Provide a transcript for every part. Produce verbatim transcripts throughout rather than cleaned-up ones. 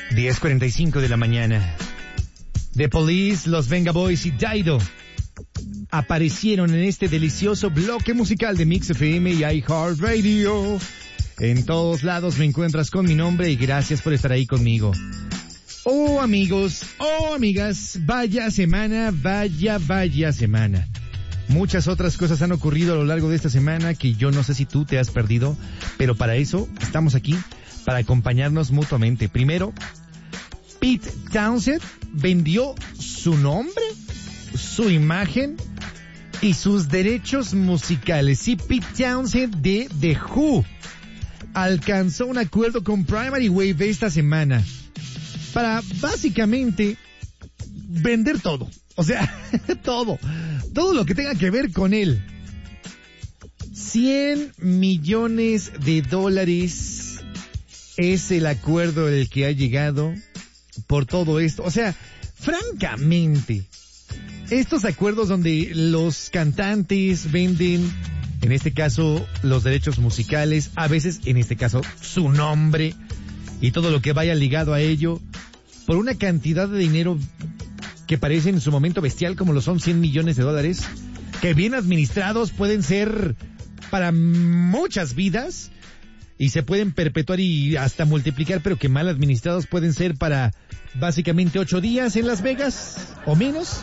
diez cuarenta y cinco de la mañana. The Police, Los Venga Boys y Dido aparecieron en este delicioso bloque musical de Mix F M y iHeartRadio. En todos lados me encuentras con mi nombre y gracias por estar ahí conmigo. Oh amigos, oh amigas, vaya semana, vaya, vaya semana. Muchas otras cosas han ocurrido a lo largo de esta semana que yo no sé si tú te has perdido, pero para eso estamos aquí, para acompañarnos mutuamente. Primero, Pete Townshend vendió su nombre, su imagen y sus derechos musicales. Sí, Pete Townshend de The Who alcanzó un acuerdo con Primary Wave esta semana para básicamente vender todo. O sea, todo, todo lo que tenga que ver con él. cien millones de dólares es el acuerdo al que ha llegado por todo esto. O sea, francamente, estos acuerdos donde los cantantes venden, en este caso, los derechos musicales, a veces, en este caso, su nombre y todo lo que vaya ligado a ello, por una cantidad de dinero que parece en su momento bestial, como lo son cien millones de dólares, que bien administrados pueden ser para muchas vidas y se pueden perpetuar y hasta multiplicar, pero que mal administrados pueden ser para básicamente ocho días en Las Vegas o menos.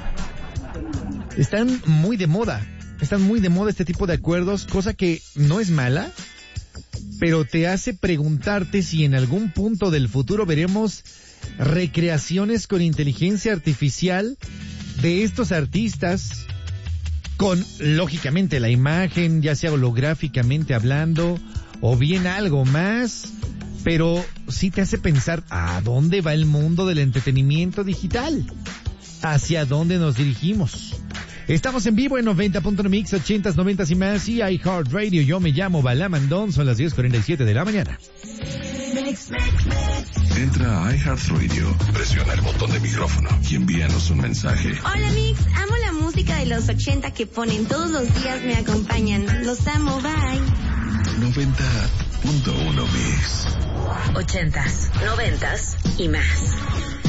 Están muy de moda, están muy de moda este tipo de acuerdos, cosa que no es mala, pero te hace preguntarte si en algún punto del futuro veremos recreaciones con inteligencia artificial de estos artistas con, lógicamente, la imagen, ya sea holográficamente hablando o bien algo más, pero sí te hace pensar ¿a dónde va el mundo del entretenimiento digital? ¿Hacia dónde nos dirigimos? Estamos en vivo en noventa punto nueve Mix, ochentas, noventas y más y iHeartRadio. Yo me llamo Balamandón, son las diez cuarenta y siete de la mañana. Entra a iHeartRadio, presiona el botón de micrófono y envíanos un mensaje. Hola Mix, amo la música de los ochenta que ponen todos los días, me acompañan. Los amo, bye. noventa punto uno Mix. Ochentas, noventas y más.